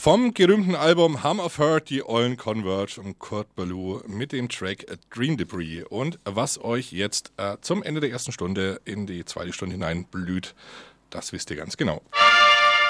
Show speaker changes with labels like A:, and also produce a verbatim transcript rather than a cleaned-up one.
A: Vom gerühmten Album Hum of Hurt, die Ollen Converge und Kurt Ballou mit dem Track Dream Debris. Und was euch jetzt äh, zum Ende der ersten Stunde in die zweite Stunde hinein blüht, das wisst ihr ganz genau.